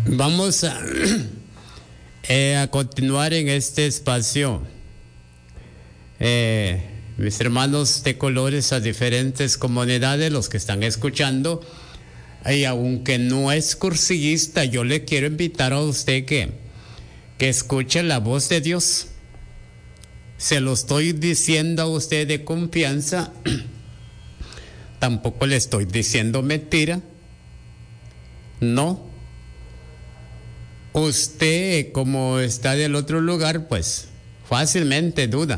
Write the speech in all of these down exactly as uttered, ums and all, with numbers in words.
Vamos a, eh, a continuar en este espacio. Eh, mis hermanos de colores a diferentes comunidades, los que están escuchando, y aunque no es cursillista, yo le quiero invitar a usted que, que escuche la voz de Dios. Se lo estoy diciendo a usted de confianza, tampoco le estoy diciendo mentira. No. Usted, como está del otro lugar, pues fácilmente duda.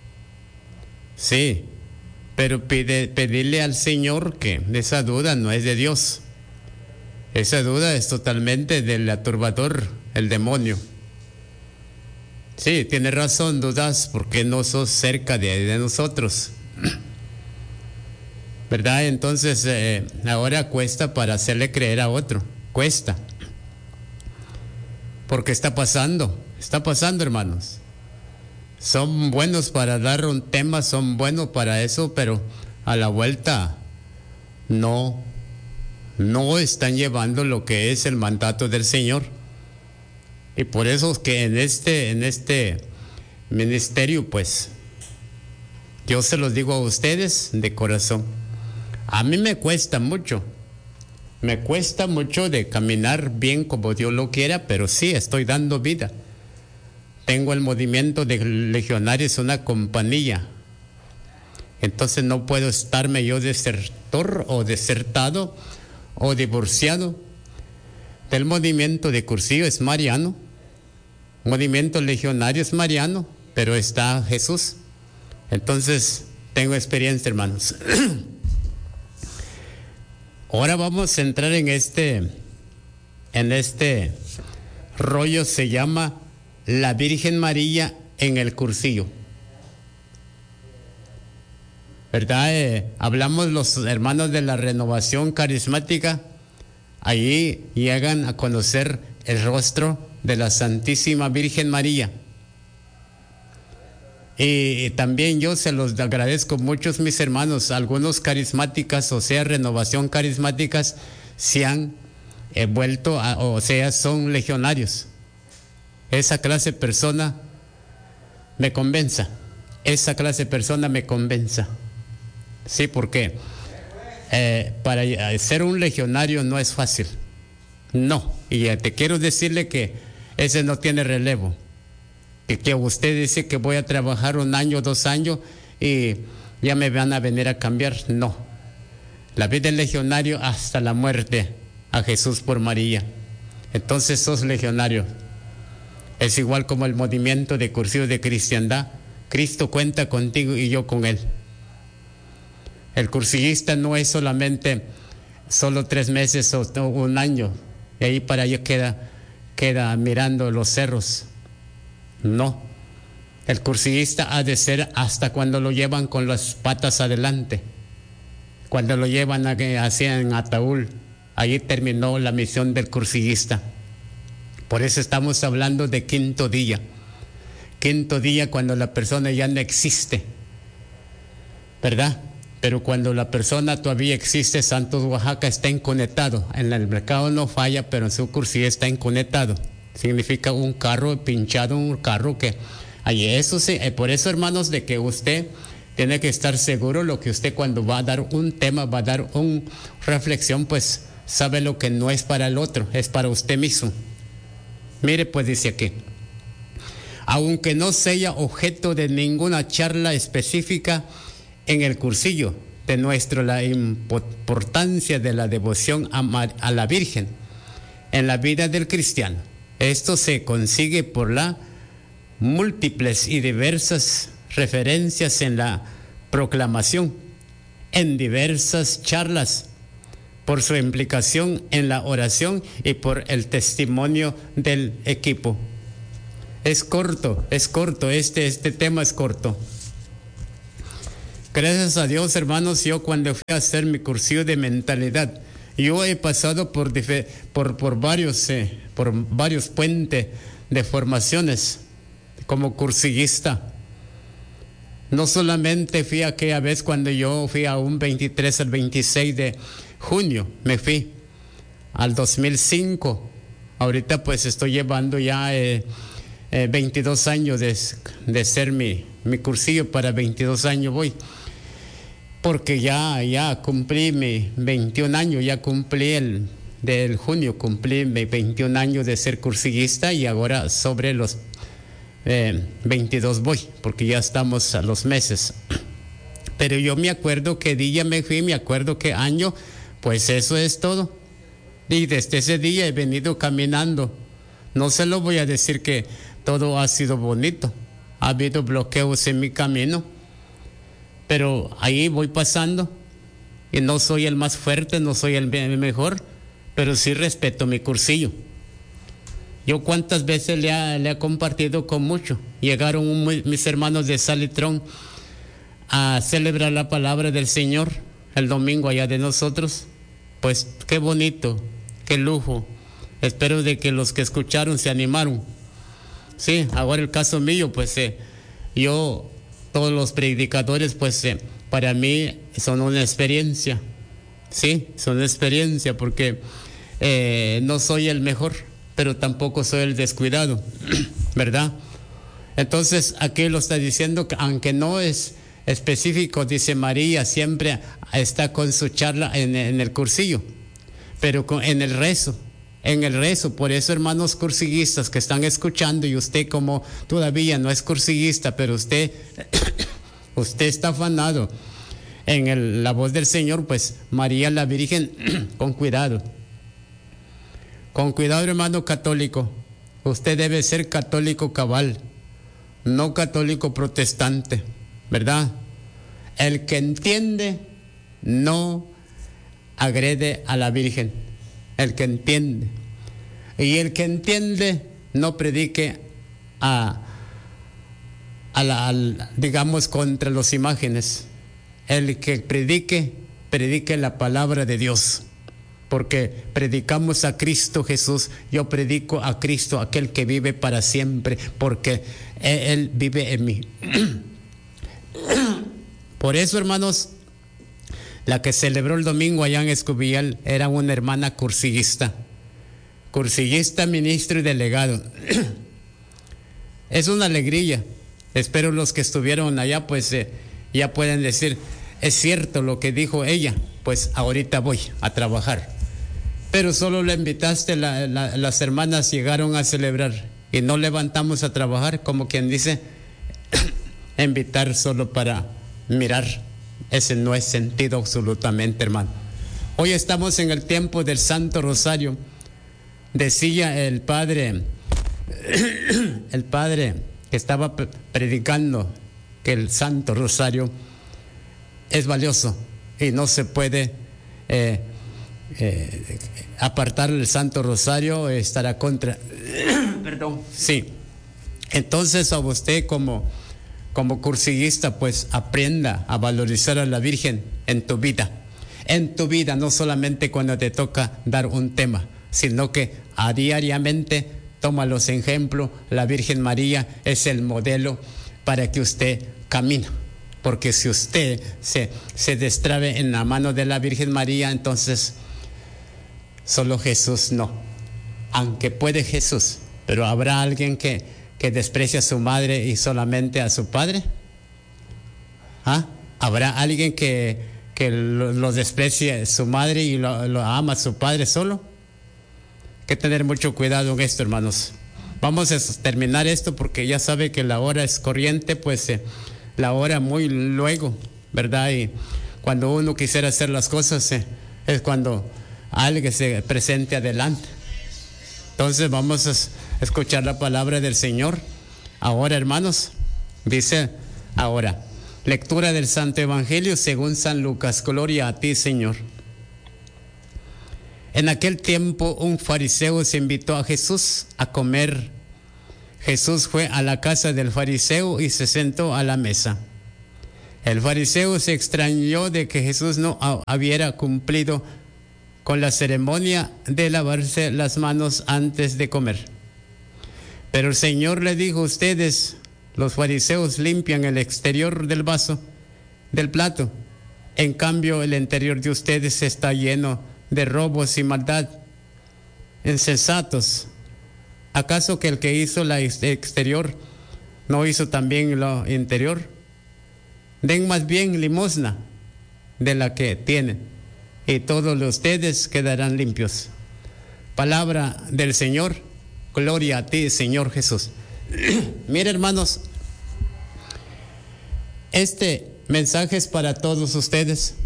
Sí, pero pide, pedirle al Señor que esa duda no es de Dios. Esa duda es totalmente del aturbador, el demonio. Sí, tiene razón, dudas porque no sos cerca de, de nosotros. ¿Verdad? Entonces, eh, ahora cuesta para hacerle creer a otro. Cuesta. Porque está pasando, está pasando, hermanos. Son buenos para dar un tema, son buenos para eso, pero a la vuelta no, no están llevando lo que es el mandato del Señor. Y por eso es que en este, en este ministerio, pues, yo se los digo a ustedes de corazón. A mí me cuesta mucho. Me cuesta mucho de caminar bien como Dios lo quiera, pero sí estoy dando vida. Tengo el movimiento de legionarios, una compañía. Entonces no puedo estarme yo desertor o desertado o divorciado. Del movimiento de cursillo es mariano. Movimiento legionario es mariano, pero está Jesús. Entonces tengo experiencia, hermanos. Ahora vamos a entrar en este, en este rollo, se llama la Virgen María en el cursillo. ¿Verdad? Eh, hablamos los hermanos de la renovación carismática, allí llegan a conocer el rostro de la Santísima Virgen María. Y también yo se los agradezco muchos mis hermanos, algunos carismáticas, o sea, renovación carismáticas, se han eh, vuelto, a, o sea, son legionarios. Esa clase de persona me convenza, esa clase de persona me convenza. Sí, porque eh, para ser un legionario no es fácil, no, y te quiero decirle que ese no tiene relevo. Que, que usted dice que voy a trabajar un año, dos años y ya me van a venir a cambiar. No. La vida del legionario hasta la muerte a Jesús por María. Entonces sos legionario. Es igual como el movimiento de cursillo de cristiandad. Cristo cuenta contigo y yo con él. El cursillista no es solamente solo tres meses o un año y ahí para allá queda, queda mirando los cerros. No, el cursillista ha de ser hasta cuando lo llevan con las patas adelante, cuando lo llevan así en ataúd, ahí terminó la misión del cursillista. Por eso estamos hablando de quinto día, quinto día cuando la persona ya no existe, ¿verdad? Pero cuando la persona todavía existe, Santos Oaxaca está inconectado, en el mercado no falla, pero en su cursilla está inconectado. Significa un carro pinchado, un carro que... Ahí eso sí, eh, por eso, hermanos, de que usted tiene que estar seguro lo que usted cuando va a dar un tema, va a dar una reflexión, pues sabe lo que no es para el otro, es para usted mismo. Mire, pues dice aquí, aunque no sea objeto de ninguna charla específica en el cursillo de nuestro, la importancia de la devoción a, Mar, a la Virgen en la vida del cristiano. Esto se consigue por las múltiples y diversas referencias en la proclamación, en diversas charlas, por su implicación en la oración y por el testimonio del equipo. Es corto, es corto, este, este tema es corto. Gracias a Dios, hermanos, yo cuando fui a hacer mi cursillo de mentalidad, yo he pasado por, por, por, varios, eh, por varios puentes de formaciones como cursillista. No solamente fui aquella vez cuando yo fui a un veintitrés al veintiséis de junio, me fui al dos mil cinco Ahorita pues estoy llevando ya eh, eh, veintidós años de, de ser mi, mi cursillo, para veintidós años voy. Porque ya, ya cumplí mi veintiún años, ya cumplí el del junio, cumplí mis veintiún años de ser cursillista y ahora sobre los eh, veintidós voy, porque ya estamos a los meses. Pero yo me acuerdo qué día me fui, me acuerdo qué año, pues eso es todo. Y desde ese día he venido caminando. No se lo voy a decir que todo ha sido bonito. Ha habido bloqueos en mi camino. Pero ahí voy pasando. Y no soy el más fuerte, no soy el mejor, pero sí respeto mi cursillo. Yo cuántas veces le he le compartido con mucho. Llegaron un, mis hermanos de Salitrón a celebrar la palabra del Señor el domingo allá de nosotros. Pues qué bonito, qué lujo. Espero de que los que escucharon se animaron. Sí, ahora el caso mío, pues eh, yo, todos los predicadores, pues eh, para mí son una experiencia. Sí, son una experiencia porque eh, no soy el mejor, pero tampoco soy el descuidado, ¿verdad? Entonces aquí lo está diciendo que aunque no es específico, dice María, siempre está con su charla en, en el cursillo, pero con, en el rezo, en el rezo. Por eso, hermanos cursillistas que están escuchando, y usted como todavía no es cursillista, pero usted, usted está afanado en el, la voz del Señor, pues María la Virgen, con cuidado. Con cuidado, hermano católico. Usted debe ser católico cabal, no católico protestante, ¿verdad? El que entiende no agrede a la Virgen. El que entiende. Y el que entiende no predique a, a la, al, digamos, contra las imágenes. El que predique, predique la palabra de Dios. Porque predicamos a Cristo Jesús. Yo predico a Cristo, aquel que vive para siempre, porque Él, Él vive en mí. Por eso, hermanos, la que celebró el domingo allá en Escobial era una hermana cursillista. Cursillista, ministro y delegado. Es una alegría. Espero los que estuvieron allá, pues eh, ya pueden decir, es cierto lo que dijo ella, pues ahorita voy a trabajar. Pero solo le invitaste, la, la, las hermanas llegaron a celebrar y no levantamos a trabajar, como quien dice, invitar solo para mirar. Ese no es sentido absolutamente, hermano. Hoy estamos en el tiempo del Santo Rosario. Decía el padre, el padre que estaba predicando que el Santo Rosario es valioso y no se puede eh, eh, apartar el Santo Rosario, estará contra. Perdón. Sí. Entonces a usted como, como cursillista, pues aprenda a valorizar a la Virgen en tu vida. En tu vida, no solamente cuando te toca dar un tema, sino que a diariamente toma los ejemplos. La Virgen María es el modelo para que usted camine. Porque si usted se, se destrabe en la mano de la Virgen María, entonces solo Jesús no. Aunque puede Jesús, pero ¿habrá alguien que, que desprecia a su madre y solamente a su padre? ¿Ah? ¿Habrá alguien que, que lo, lo desprecie a su madre y lo, lo ama a su padre solo? Hay que tener mucho cuidado en esto, hermanos. Vamos a terminar esto porque ya sabe que la hora es corriente, pues eh, la hora muy luego, ¿verdad? Y cuando uno quisiera hacer las cosas eh, es cuando alguien se presente adelante. Entonces vamos a escuchar la palabra del Señor. Ahora, hermanos, dice ahora, lectura del Santo Evangelio según San Lucas. Gloria a ti, Señor. En aquel tiempo un fariseo se invitó a Jesús a comer. Jesús fue a la casa del fariseo y se sentó a la mesa. El fariseo se extrañó de que Jesús no hubiera cumplido con la ceremonia de lavarse las manos antes de comer. Pero el Señor le dijo, ustedes, los fariseos, limpian el exterior del vaso, del plato. En cambio, el interior de ustedes está lleno de robos y maldad. Insensatos, ¿Acaso que el que hizo la exterior no hizo también lo interior? Den más bien limosna de la que tienen, y todos ustedes quedarán limpios. Palabra del Señor. Gloria a ti, Señor Jesús. Mire, hermanos, este mensaje es para todos ustedes,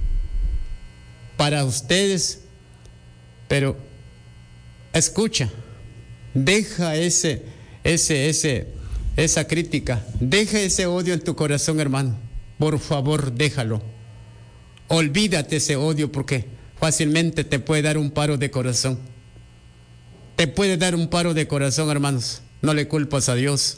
para ustedes, pero escucha, deja ese, ese, ese, esa crítica, deja ese odio en tu corazón, hermano. Por favor, déjalo. Olvídate ese odio, porque fácilmente te puede dar un paro de corazón. Te puede dar un paro de corazón, hermanos. No le culpas a Dios.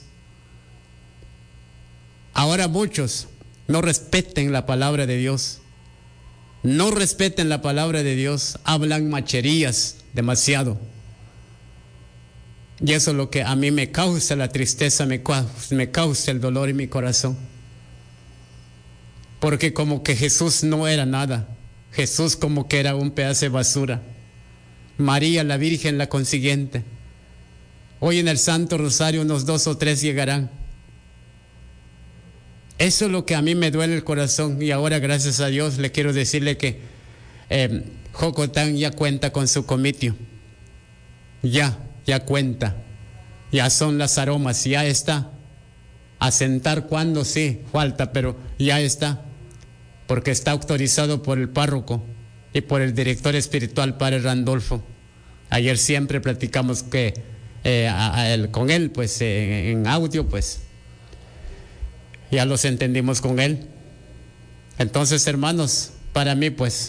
Ahora muchos no respeten la palabra de Dios. No respeten la palabra de Dios. Hablan macherías demasiado. Y eso es lo que a mí me causa la tristeza, me causa, me causa el dolor en mi corazón. Porque como que Jesús no era nada. Jesús como que era un pedazo de basura. María la Virgen la consiguiente. Hoy en el Santo Rosario unos dos o tres llegarán. Eso es lo que a mí me duele el corazón. Y ahora, gracias a Dios, le quiero decirle que eh, Jocotán ya cuenta con su comitio. Ya, ya cuenta. Ya son las aromas, ya está. Asentar cuando sí, falta, pero ya está. Porque está autorizado por el párroco y por el director espiritual, Padre Randolfo. Ayer siempre platicamos que eh, a, a él, con él, pues eh, en audio, pues ya los entendimos con él. Entonces, hermanos, para mí, pues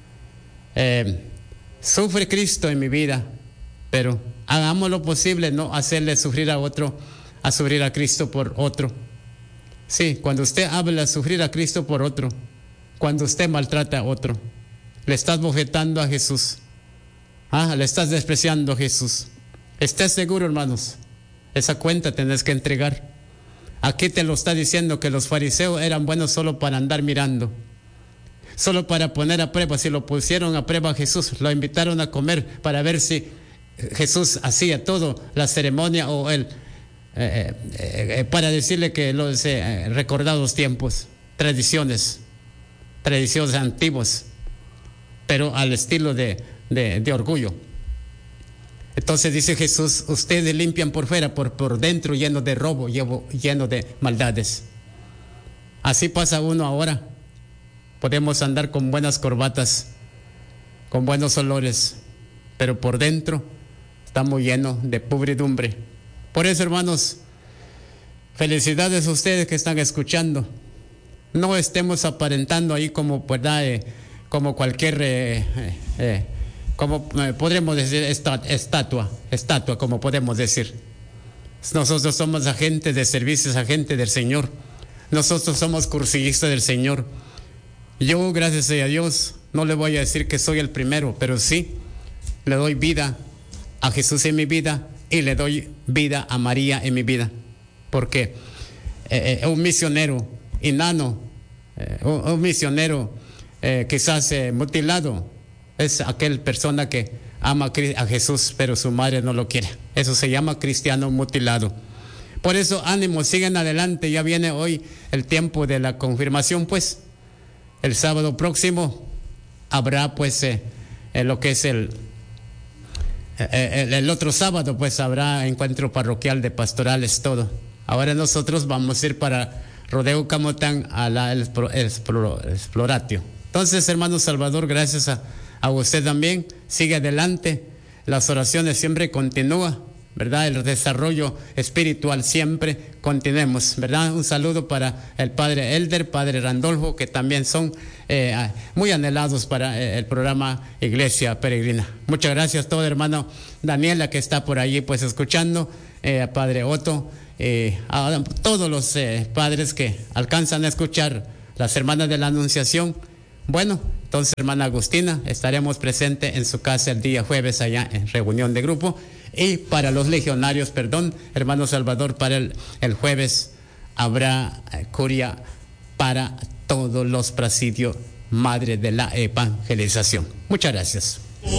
eh, sufre Cristo en mi vida, pero hagamos lo posible, no hacerle sufrir a otro, a sufrir a Cristo por otro. Sí, cuando usted habla de sufrir a Cristo por otro, cuando usted maltrata a otro, le estás bofetando a Jesús. Ah, le estás despreciando a Jesús. ¿Estás seguro, hermanos? Esa cuenta tenés que entregar. Aquí te lo está diciendo que los fariseos eran buenos solo para andar mirando, solo para poner a prueba. Si lo pusieron a prueba a Jesús, lo invitaron a comer para ver si Jesús hacía todo, la ceremonia o él, eh, eh, eh, para decirle que los eh, recordados tiempos, tradiciones, tradiciones antiguas, pero al estilo de, de, de orgullo. Entonces dice Jesús, ustedes limpian por fuera, por, por dentro lleno de robo, lleno de maldades. Así pasa uno ahora. Podemos andar con buenas corbatas, con buenos olores, pero por dentro estamos llenos de pudridumbre. Por eso, hermanos, felicidades a ustedes que están escuchando. No estemos aparentando ahí como, ¿verdad? Eh, como cualquier, eh, eh, como eh, podremos decir, esta, estatua, estatua, como podemos decir. Nosotros somos agentes de servicios, agentes del Señor. Nosotros somos cursillistas del Señor. Yo, gracias a Dios, no le voy a decir que soy el primero, pero sí le doy vida a Jesús en mi vida y le doy vida a María en mi vida. Porque eh, eh, un misionero enano, eh, un, un misionero eh, quizás eh, mutilado, es aquel persona que ama a Jesús, pero su madre no lo quiere. Eso se llama cristiano mutilado. Por eso, ánimo, siguen adelante. Ya viene hoy el tiempo de la confirmación, pues. El sábado próximo habrá, pues, eh, eh, lo que es el, eh, el, el otro sábado, pues, habrá encuentro parroquial de pastorales, todo. Ahora nosotros vamos a ir para Rodeo Camotán a la el, el, el Exploratio. Entonces, hermano Salvador, gracias a, a usted también. Sigue adelante. Las oraciones siempre continúan, ¿verdad? El desarrollo espiritual siempre continuemos, ¿verdad? Un saludo para el padre Elder, padre Randolfo, que también son eh, muy anhelados para eh, el programa Iglesia Peregrina. Muchas gracias a todo, hermano Daniela, que está por allí pues escuchando, eh, a padre Otto, eh, a todos los eh, padres que alcanzan a escuchar, las hermanas de la Anunciación. Bueno, entonces, hermana Agustina, estaremos presentes en su casa el día jueves allá en reunión de grupo. Y para los legionarios, perdón, hermano Salvador, para el, el jueves habrá eh, curia para todos los presidios, madre de la evangelización. Muchas gracias.